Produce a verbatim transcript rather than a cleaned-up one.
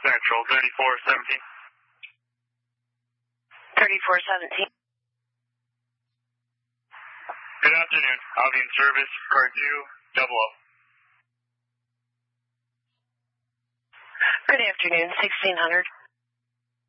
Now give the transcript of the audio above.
Central, thirty-four seventeen. thirty-four seventeen. Good afternoon. I'll be in service, car two, double up. Good afternoon, sixteen hundred.